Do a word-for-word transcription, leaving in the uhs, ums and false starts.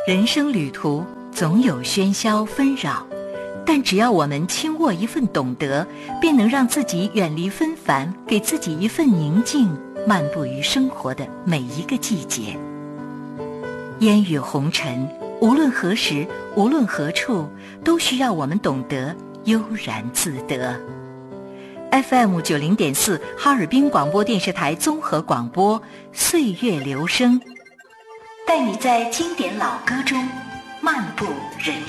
人生旅途总有喧嚣纷扰，但只要我们轻握一份懂得，便能让自己远离纷繁，给自己一份宁静，漫步于生活的每一个季节。烟雨红尘，无论何时，无论何处，都需要我们懂得悠然自得。F M 九零点四，哈尔滨广播电视台综合广播，岁月留声，带你在经典老歌中漫步人